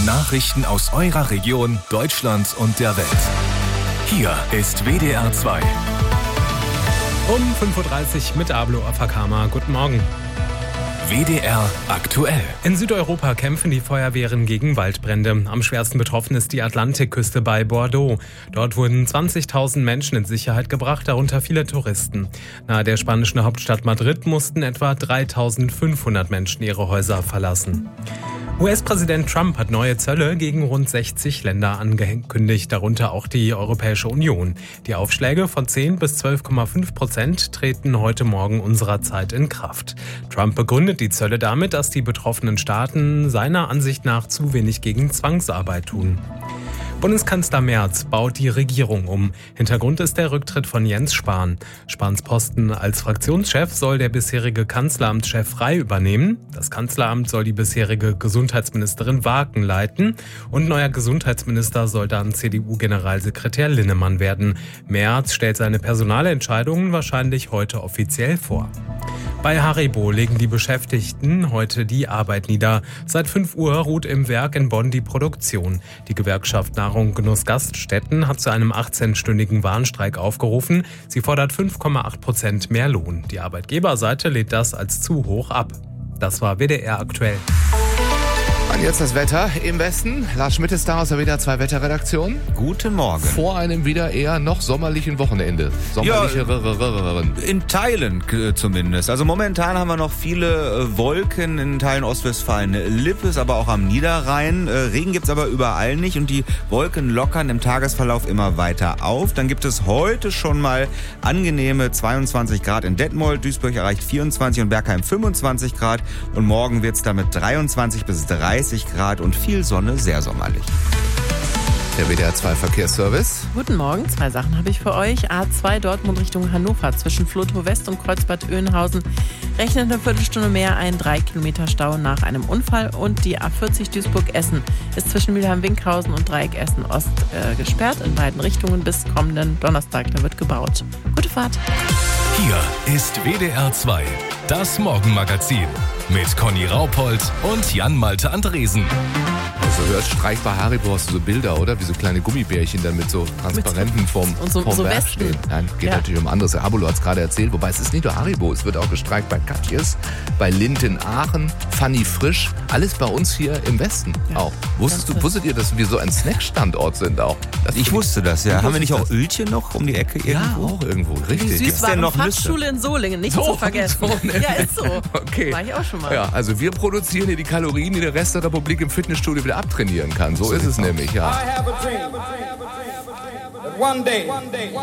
Nachrichten aus eurer Region, Deutschland und der Welt. Hier ist WDR 2. Um 5.30 Uhr mit Ablo Afakama. Guten Morgen. WDR aktuell. In Südeuropa kämpfen die Feuerwehren gegen Waldbrände. Am schwersten betroffen ist die Atlantikküste bei Bordeaux. Dort wurden 20.000 Menschen in Sicherheit gebracht, darunter viele Touristen. Nahe der spanischen Hauptstadt Madrid mussten etwa 3.500 Menschen ihre Häuser verlassen. US-Präsident Trump hat neue Zölle gegen rund 60 Länder angekündigt, darunter auch die Europäische Union. Die Aufschläge von 10 bis 12,5% treten heute Morgen unserer Zeit in Kraft. Trump begründet die Zölle damit, dass die betroffenen Staaten seiner Ansicht nach zu wenig gegen Zwangsarbeit tun. Bundeskanzler Merz baut die Regierung um. Hintergrund ist der Rücktritt von Jens Spahn. Spahns Posten als Fraktionschef soll der bisherige Kanzleramtschef Frey übernehmen. Das Kanzleramt soll die bisherige Gesundheitsministerin Waaken leiten. Und neuer Gesundheitsminister soll dann CDU-Generalsekretär Linnemann werden. Merz stellt seine Personalentscheidungen wahrscheinlich heute offiziell vor. Bei Haribo legen die Beschäftigten heute die Arbeit nieder. Seit 5 Uhr ruht im Werk in Bonn die Produktion. Die Gewerkschaft Nahrung Genuss Gaststätten hat zu einem 18-stündigen Warnstreik aufgerufen. Sie fordert 5,8% mehr Lohn. Die Arbeitgeberseite lehnt das als zu hoch ab. Das war WDR aktuell. Und jetzt das Wetter im Westen. Lars Schmidt ist da aus der WDR 2 Wetterredaktion. Guten Morgen. Vor einem wieder eher noch sommerlichen Wochenende. In Teilen zumindest. Also momentan haben wir noch viele Wolken in Teilen Ostwestfalen-Lippes, aber auch am Niederrhein. Regen gibt's aber überall nicht und die Wolken lockern im Tagesverlauf immer weiter auf. Dann gibt es heute schon mal angenehme 22 Grad in Detmold. Duisburg erreicht 24 und Bergheim 25 Grad. Und morgen wird's damit 23 bis 30 Grad und viel Sonne, sehr sommerlich. Der WDR 2 Verkehrsservice. Guten Morgen, 2 Sachen habe ich für euch. A2 Dortmund Richtung Hannover zwischen Flotow West und Kreuzbad Oeynhausen rechnet eine Viertelstunde mehr ein 3 Kilometer Stau nach einem Unfall. Und die A40 Duisburg-Essen ist zwischen Mülheim-Winkhausen und Dreieck Essen-Ost gesperrt in beiden Richtungen bis kommenden Donnerstag. Da wird gebaut. Gute Fahrt. Hier ist WDR 2, das Morgenmagazin mit Conny Raupold und Jan-Malte Andresen. Also du hörst Streik bei Haribo, hast du so Bilder, oder? Wie so kleine Gummibärchen dann mit so Transparenten vom Werk stehen. Nein, geht natürlich um anderes. Habolo hat es gerade erzählt, wobei es ist nicht nur Haribo, es wird auch gestreikt bei Katjes, bei Lindt in Aachen, Fanny Frisch, alles bei uns hier im Westen auch. Wusstet ihr, dass wir so ein Snackstandort sind auch? Ich wusste das, ja. Haben wir nicht auch Ölchen noch um die Ecke irgendwo? Ja, auch irgendwo, richtig. Die Süßwarenfachschule in Solingen, nicht zu vergessen. Ja, ist so. Okay. War ich auch schon mal. Ja, also wir produzieren hier die Kalorien, die der Rest der Republik im Fitnessstudio wieder abtrainieren kann. So ist es nämlich, ja.